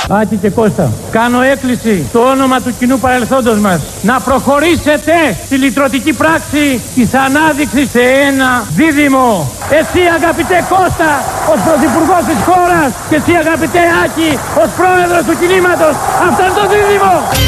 Άκη και Κώστα, κάνω έκκληση στο όνομα του κοινού παρελθόντος μας να προχωρήσετε στη λυτρωτική πράξη της ανάδειξης σε ένα δίδυμο. Εσύ αγαπητέ Κώστα ως πρωθυπουργός της χώρας και εσύ αγαπητέ Άκη ως πρόεδρος του κινήματος, αυτό είναι το δίδυμο.